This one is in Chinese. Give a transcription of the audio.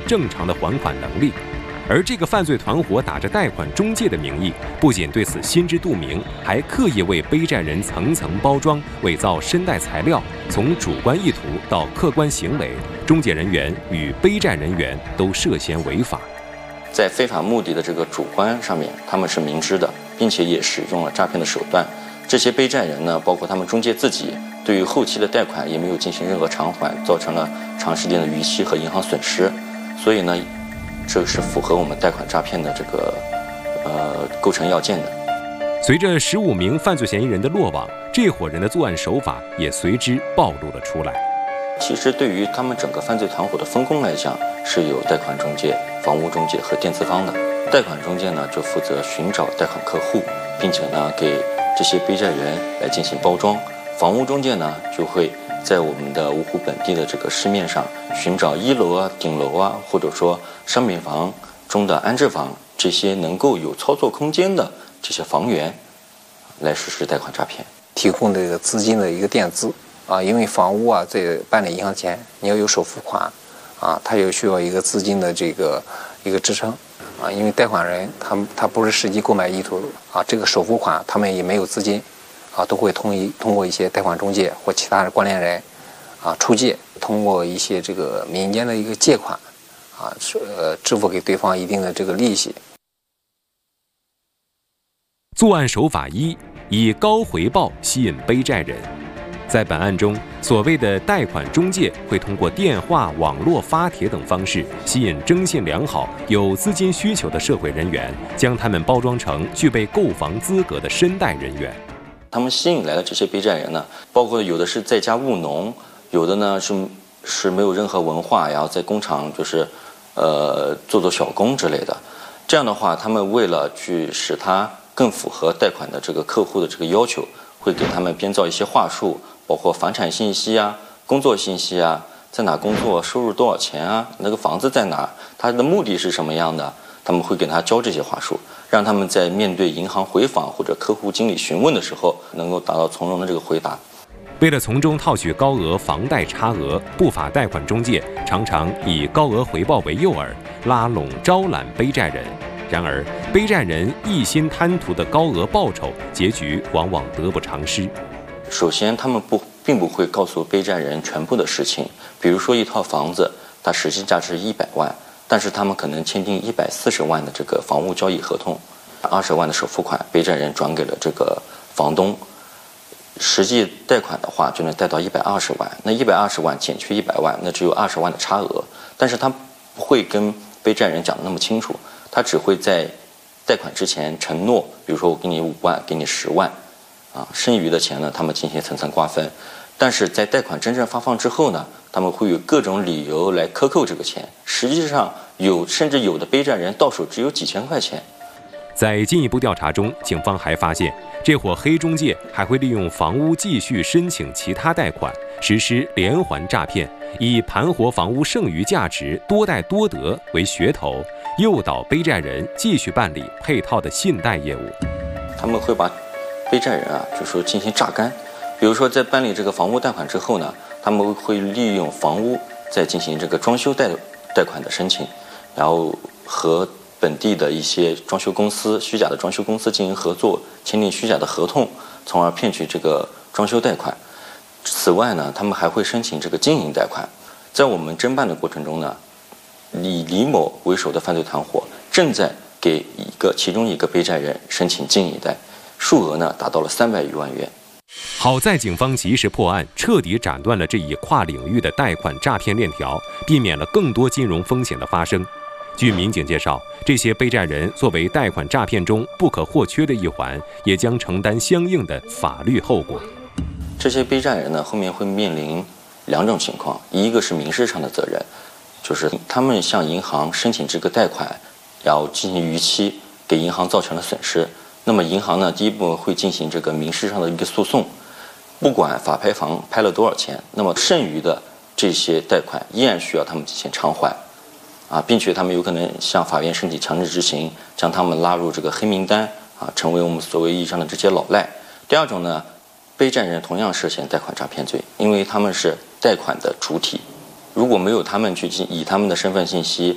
正常的还款能力。而这个犯罪团伙打着贷款中介的名义，不仅对此心知肚明，还刻意为背债人层层包装、伪造申贷材料。从主观意图到客观行为，中介人员与背债人员都涉嫌违法。 在非法目的的这个主观上面，他们是明知的，并且也使用了诈骗的手段。这些背债人呢，包括他们中介自己，对于后期的贷款也没有进行任何偿还，造成了长时间的逾期和银行损失。所以呢，这是符合我们贷款诈骗的这个构成要件的。 随着15名犯罪嫌疑人的落网，这伙人的作案手法也随之暴露了出来。 其实对于他们整个犯罪团伙的分工来讲，是有贷款中介、房屋中介和电资方的。贷款中介呢，就负责寻找贷款客户，并且呢给这些背债人来进行包装。房屋中介呢，就会在我们的芜湖本地的这个市面上寻找1楼啊、顶楼啊，或者说商品房中的安置房，这些能够有操作空间的这些房源，来实施贷款诈骗。 提供这个资金的一个垫资啊，因为房屋啊，在办理银行前你要有首付款啊，它也需要一个资金的这个一个支撑啊，因为贷款人他不是实际购买意图啊，这个首付款他们也没有资金啊，都会通过一些贷款中介或其他的关联人啊出借，通过一些这个民间的一个借款啊，支付给对方一定的这个利息。 作案手法1，以高回报吸引背债人。在本案中，所谓的贷款中介会通过电话、网络发帖等方式，吸引征信良好、有资金需求的社会人员，将他们包装成具备购房资格的申贷人员。 他们吸引来的这些背债人呢，包括有的是在家务农，有的呢是没有任何文化，然后在工厂就是做小工之类的。这样的话，他们为了去使他更符合贷款的这个客户的这个要求，会给他们编造一些话术，包括房产信息啊、工作信息啊，在哪工作、收入多少钱啊、那个房子在哪、他的目的是什么样的，他们会给他教这些话术，让他们在面对银行回访或者客户经理询问的时候，能够达到从容的这个回答。 为了从中套取高额房贷差额，不法贷款中介常常以高额回报为诱饵，拉拢招揽背债人。然而，背债人一心贪图的高额报酬，结局往往得不偿失。 首先，他们并不会告诉背债人全部的事情，比如说一套房子，它实际价值100万，但是他们可能签订140万的这个房屋交易合同，20万的首付款，背债人转给了这个房东，实际贷款的话就能贷到120万，那120万减去100万，那只有20万的差额，但是他不会跟背债人讲得那么清楚。他只会在贷款之前承诺，比如说我给你5万，给你10万，啊，剩余的钱呢，他们进行层层瓜分。但是在贷款真正发放之后呢，他们会有各种理由来克扣这个钱。实际上甚至有的背债人到手只有几千块钱。 在进一步调查中，警方还发现，这伙黑中介还会利用房屋继续申请其他贷款，实施连环诈骗，以盘活房屋剩余价值、多贷多得为噱头，诱导背债人继续办理配套的信贷业务。 他们会把背债人就说进行榨干，比如说在办理这个房屋贷款之后呢，他们会利用房屋再进行这个装修贷款的申请，然后和本地的一些装修公司、虚假的装修公司进行合作，签订虚假的合同，从而骗取这个装修贷款。此外呢，他们还会申请这个经营贷款。在我们侦办的过程中呢，以李某为首的犯罪团伙正在给其中一个背债人申请经营贷，数额呢达到了300余万元。 好在警方及时破案，彻底斩断了这一跨领域的贷款诈骗链条，避免了更多金融风险的发生。据民警介绍，这些背债人作为贷款诈骗中不可或缺的一环，也将承担相应的法律后果。 这些背债人呢，后面会面临2种情况，一个是民事上的责任，就是他们向银行申请这个贷款，然后进行逾期，给银行造成了损失。那么银行呢，第一步会进行这个民事上的一个诉讼，不管法拍房拍了多少钱，那么剩余的这些贷款依然需要他们进行偿还。并且他们有可能向法院申请强制执行，将他们拉入这个黑名单成为我们所谓意义上的这些老赖。第二种呢，背债人同样涉嫌贷款诈骗罪，因为他们是贷款的主体，如果没有他们去以他们的身份信息